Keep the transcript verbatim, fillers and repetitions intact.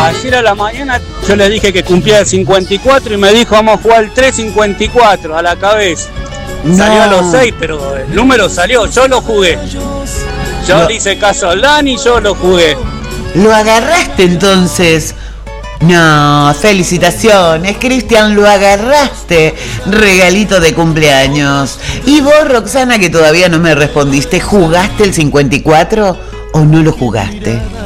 ayer a la mañana yo les dije que cumplía el cincuenta y cuatro y me dijo vamos a jugar el tres cincuenta y cuatro a la cabeza. No. Salió a los seis, pero el número salió, yo lo jugué. Yo no. le hice caso a Lani y yo lo jugué. ¿Lo agarraste entonces? No, felicitaciones, Cristian, lo agarraste. Regalito de cumpleaños. Y vos, Roxana, que todavía no me respondiste, ¿jugaste el cincuenta y cuatro o no lo jugaste?